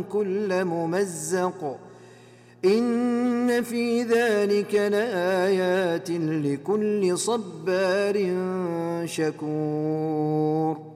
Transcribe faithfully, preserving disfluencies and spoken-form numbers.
كل ممزق إن في ذلك لآيات لكل صبار شكور